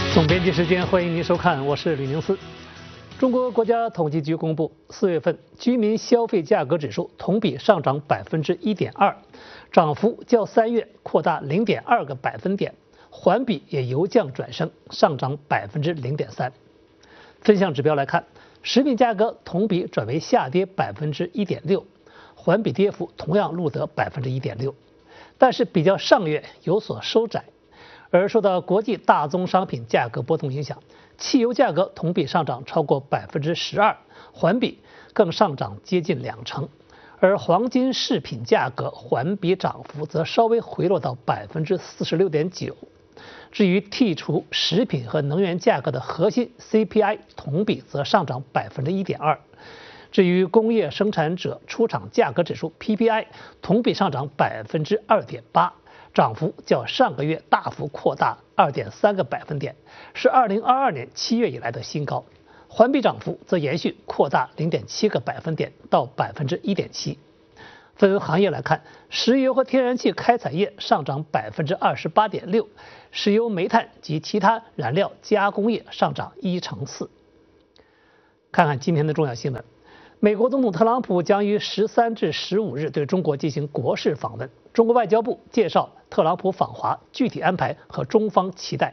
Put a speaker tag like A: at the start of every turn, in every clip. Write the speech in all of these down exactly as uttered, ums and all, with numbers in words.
A: 总编辑时间，欢迎您收看，我是吕宁思。中国国家统计局公布，四月份居民消费价格指数同比上涨百分之一点二，涨幅较三月扩大零点二个百分点，环比也由降转升，上涨百分之零点三。分项指标来看，食品价格同比转为下跌百分之一点六，环比跌幅同样录得百分之一点六，但是比较上月有所收窄。而受到国际大宗商品价格波动影响，汽油价格同比上涨超过百分之十二，环比更上涨接近两成。而黄金饰品价格环比涨幅则稍微回落到百分之四十六点九。至于剔除食品和能源价格的核心 C P I 同比则上涨百分之一点二。至于工业生产者出厂价格指数 P P I 同比上涨百分之二点八。涨幅较上个月大幅扩大 二点三个百分点，是二零二二年七月以来的新高。环比涨幅则延续扩大 零点七个百分点到 百分之一点七。分行业来看，石油和天然气开采业上涨 百分之二十八点六， 石油煤炭及其他燃料加工业上涨一成四。看看今天的重要新闻。美国总统特朗普将于十三至十五日对中国进行国事访问。中国外交部介绍特朗普访华具体安排和中方期待。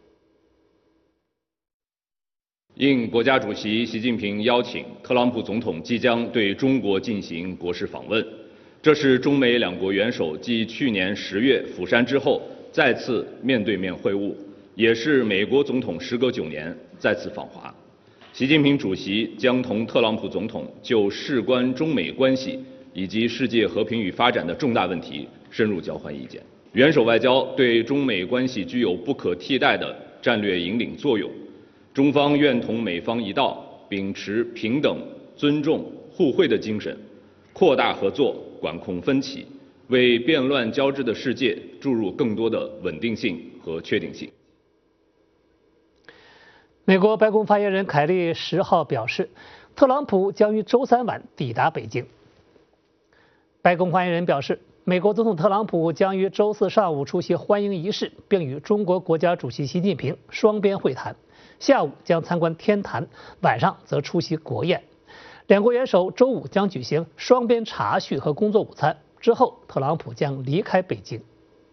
B: 应国家主席习近平邀请，特朗普总统即将对中国进行国事访问。这是中美两国元首继去年十月釜山之后再次面对面会晤，也是美国总统时隔九年再次访华。习近平主席将同特朗普总统就事关中美关系以及世界和平与发展的重大问题深入交换意见。元首外交对中美关系具有不可替代的战略引领作用，中方愿同美方一道，秉持平等、尊重、互惠的精神，扩大合作，管控分歧，为变乱交织的世界注入更多的稳定性和确定性。
A: 美国白宫发言人凯利十号表示，特朗普将于周三晚抵达北京。白宫发言人表示，美国总统特朗普将于周四上午出席欢迎仪式，并与中国国家主席习近平双边会谈，下午将参观天坛，晚上则出席国宴。两国元首周五将举行双边茶叙和工作午餐，之后特朗普将离开北京。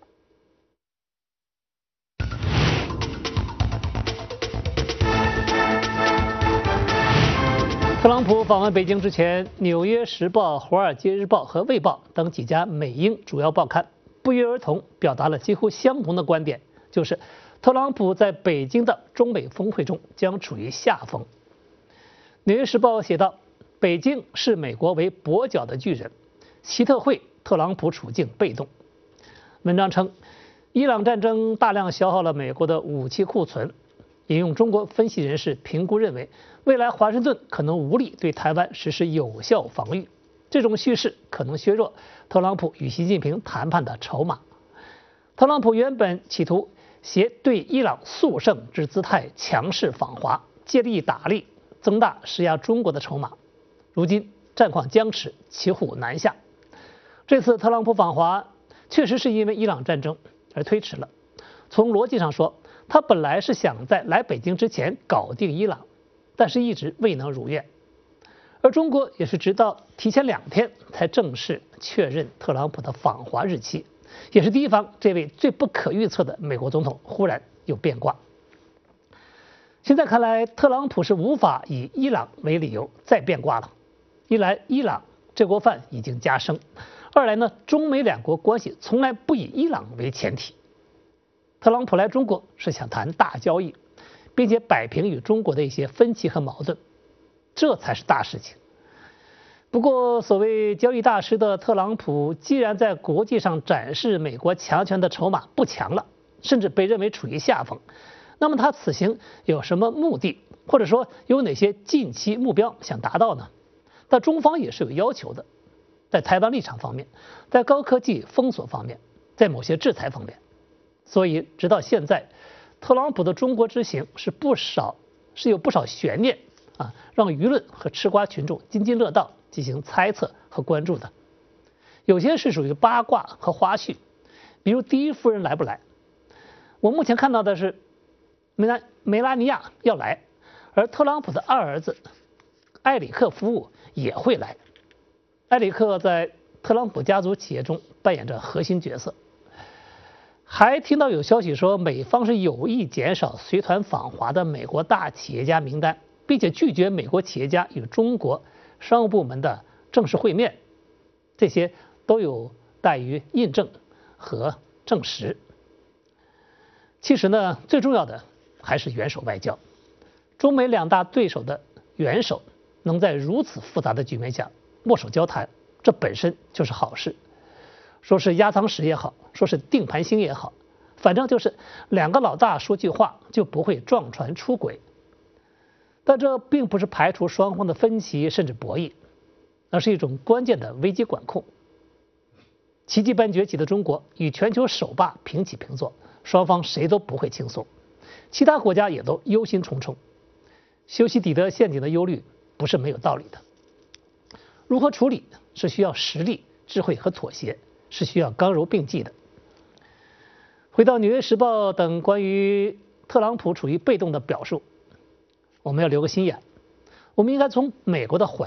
A: 特朗普访问北京之前，《纽约时报》、《华尔街日报》和《卫报》等几家美英主要报刊不约而同表达了几乎相同的观点，就是特朗普在北京的中美峰会中将处于下风。《纽约时报》写道：“北京视美国为跛脚的巨人，习特会特朗普处境被动。”文章称，伊朗战争大量消耗了美国的武器库存。引用中国分析人士评估认为，未来华盛顿可能无力对台湾实施有效防御，这种叙事可能削弱特朗普与习近平谈判的筹码。特朗普原本企图携对伊朗速胜之姿态强势访华，借力打力，增大施压中国的筹码。如今战况僵持，骑虎难下。这次特朗普访华确实是因为伊朗战争而推迟了。从逻辑上说，他本来是想在来北京之前搞定伊朗，但是一直未能如愿。而中国也是直到提前两天才正式确认特朗普的访华日期，也是提防这位最不可预测的美国总统忽然有变卦。现在看来，特朗普是无法以伊朗为理由再变卦了。一来，伊朗这锅饭已经加生；二来呢，中美两国关系从来不以伊朗为前提。特朗普来中国是想谈大交易，并且摆平与中国的一些分歧和矛盾，这才是大事情。不过，所谓交易大师的特朗普，既然在国际上展示美国强权的筹码不强了，甚至被认为处于下风，那么他此行有什么目的，或者说有哪些近期目标想达到呢？但中方也是有要求的，在台湾立场方面，在高科技封锁方面，在某些制裁方面。所以，直到现在，特朗普的中国之行是不少是有不少悬念啊，让舆论和吃瓜群众津津乐道进行猜测和关注的。有些是属于八卦和花絮，比如第一夫人来不来。我目前看到的是， 梅拉梅拉尼亚要来，而特朗普的二儿子埃里克夫妇也会来。埃里克在特朗普家族企业中扮演着核心角色。还听到有消息说，美方是有意减少随团访华的美国大企业家名单，并且拒绝美国企业家与中国商务部门的正式会面，这些都有待于印证和证实。其实呢，最重要的还是元首外交。中美两大对手的元首能在如此复杂的局面下握手交谈，这本身就是好事。说是压舱石也好，说是定盘星也好，反正就是两个老大说句话就不会撞船出轨。但这并不是排除双方的分歧甚至博弈，而是一种关键的危机管控。奇迹般崛起的中国与全球首霸平起平坐，双方谁都不会轻松，其他国家也都忧心忡忡。修昔底德陷阱的忧虑不是没有道理的。如何处理是需要实力、智慧和妥协，是需要刚柔并济的。回到《纽约时报》等关于特朗普处于被动的表述，我们要留个心眼，我们应该从美国的环